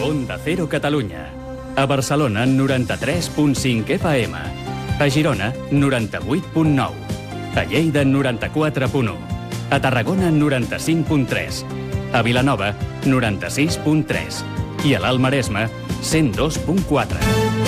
Onda Cero Catalunya. A Barcelona, 93.5 FM. A Girona, 98.9. A Lleida, 94.1. A Tarragona, 95.3. A Vilanova, 96.3. I a l'Alt Maresme, 102.4.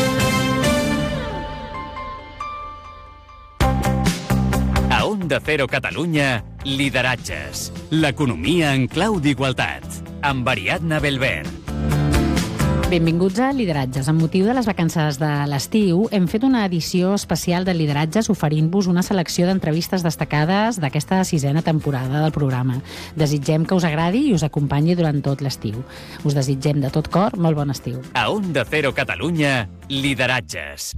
A Onda Cero Catalunya, lideratges. L'economia en clau d'igualtat. Amb Ariadna Belver. Benvinguts a Lideratges. Amb motiu de les vacances de l'estiu, hem fet una edició especial de Lideratges oferint-vos una selecció d'entrevistes destacades d'aquesta 6a temporada del programa. Desitgem que us agradi i us acompanyi durant tot l'estiu. Us desitgem de tot cor molt bon estiu. A Onda Cero Catalunya, lideratges.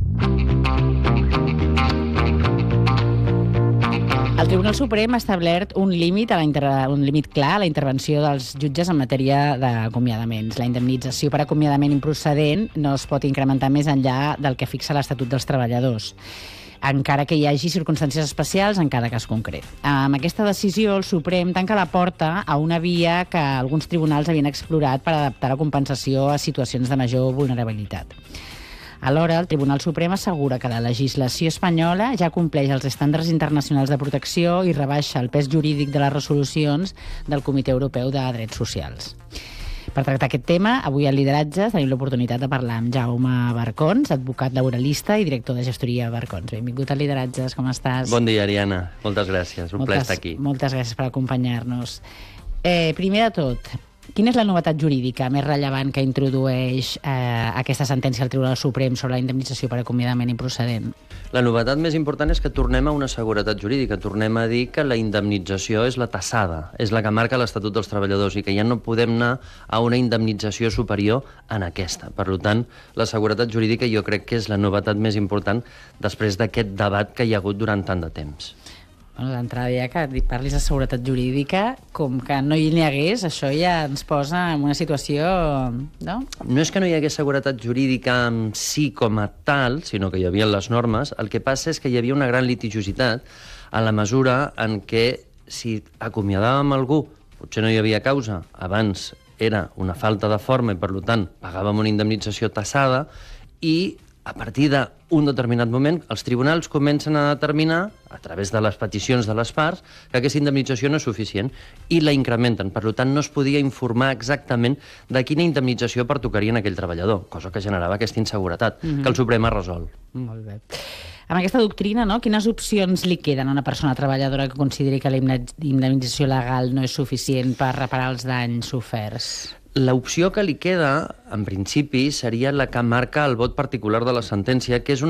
El Tribunal Suprem ha establert un límit clar a la intervenció dels jutges en matèria d'acomiadaments. La indemnització per acomiadament improcedent no es pot incrementar més enllà del que fixa l'Estatut dels Treballadors, encara que hi hagi circumstàncies especials en cada cas concret. Amb aquesta decisió, el Suprem tanca la porta a una via que alguns tribunals havien explorat per adaptar la compensació a situacions de major vulnerabilitat. Alhora, el Tribunal Suprem assegura que la legislació espanyola ja compleix els estàndards internacionals de protecció i rebaixa el pes jurídic de les resolucions del Comitè Europeu de Drets Socials. Per tractar aquest tema, avui a Lideratges tenim l'oportunitat de parlar amb Jaume Barcons, advocat laboralista i director de gestoria Barcons. Benvingut a Lideratges, com estàs? Bon dia, Ariana. Moltes gràcies. Un plaer estar aquí. Moltes gràcies per acompanyar-nos. Primer de tot, quina és la novetat jurídica més rellevant que introdueix aquesta sentència del Tribunal Suprem sobre la indemnització per acomiadament improcedent? La novetat més important és que tornem a una seguretat jurídica. Tornem a dir que la indemnització és la tassada, és la que marca l'Estatut dels Treballadors i que ja no podem anar a una indemnització superior en aquesta. Per tant, la seguretat jurídica jo crec que és la novetat més important després d'aquest debat que hi ha hagut durant tant de temps. D'entrada ja que parlis de seguretat jurídica, com que no hi hagués, això ja ens posa en una situació, no? No és que no hi hagués seguretat jurídica en si com a tal, sinó que hi havia les normes. El que passa és que hi havia una gran litigiositat a la mesura en què si acomiadàvem algú, potser no hi havia causa, abans era una falta de forma i per tant pagàvem una indemnització tassada i a partir d'un determinat moment, els tribunals comencen a determinar, a través de les peticions de les parts, que aquesta indemnització no és suficient i la incrementen. Per tant, no es podia informar exactament de quina indemnització pertocaria a aquell treballador, cosa que generava aquesta inseguretat, que el Suprem ha resolt. Molt bé. Amb aquesta doctrina, no, quines opcions li queden a una persona treballadora que consideri que la indemnització legal no és suficient per reparar els danys soferts? L'opció que li queda, en principi, seria la que marca el vot particular de la sentència, que és